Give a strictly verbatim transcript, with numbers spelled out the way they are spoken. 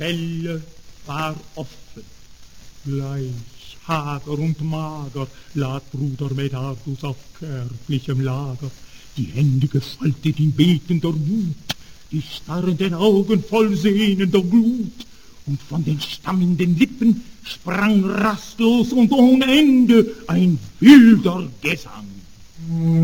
Zelle war offen. Gleich hager und mager lag Bruder Medardus auf kärglichem Lager, die Hände gefaltet in betender Wut, die starrenden Augen voll sehnender Glut, und von den stammenden Lippen sprang rastlos und ohne Ende ein wilder Gesang.